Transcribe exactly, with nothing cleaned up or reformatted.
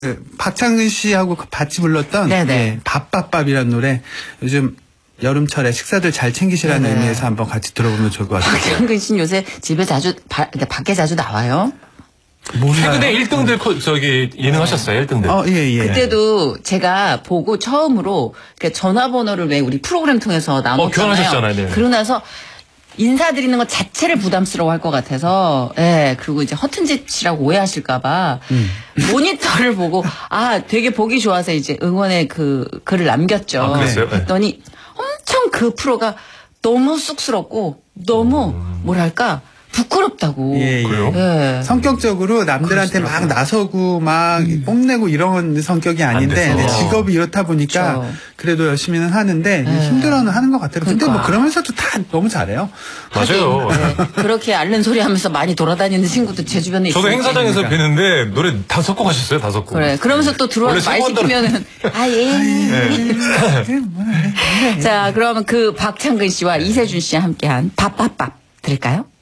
그 박창근 씨하고 같이 불렀던 네, 밥밥밥이라는 노래 요즘 여름철에 식사들 잘 챙기시라는 네네. 의미에서 한번 같이 들어보면 좋을 것 같아요. 박창근 씨는 요새 집에 자주 바, 밖에 자주 나와요? 최근에 일 등들 저기 예능하셨어요. 일 등들. 어, 예, 예. 그때도 제가 보고 처음으로 전화번호를 왜 우리 프로그램 통해서 나눴잖아요. 어, 교환하셨잖아요. 네. 그러고 나서 인사드리는 것 자체를 부담스러워할 것 같아서, 예, 그리고 이제 허튼 짓이라고 오해하실까봐 음. 모니터를 보고 아 되게 보기 좋아서 이제 응원의 그 글을 남겼죠. 아, 그랬어요? 네. 했더니 엄청 그 프로가 너무 쑥스럽고 너무 음. 뭐랄까. 부끄럽다고. 예, 예. 그래요? 예. 성격적으로 남들한테 막 나서고 막 음. 뽐내고 이런 성격이 아닌데 네, 직업이 이렇다 보니까 그렇죠. 그래도 열심히는 하는데 예. 힘들어는 하는 것 같아요. 그러니까. 근데 뭐 그러면서도 다 너무 잘해요. 맞아요. 네. 그렇게 앓는 소리 하면서 많이 돌아다니는 친구도 제 주변에 있어요. 저도 행사장에서 뵀는데 노래 다 섞어 가셨어요. 다 섞고. 그래. 그러면서 또 들어와서 말 시키면은 아 예. 네. 자, 그러면 그 박창근 씨와 이세준 씨와 함께한 밥밥밥 들을까요?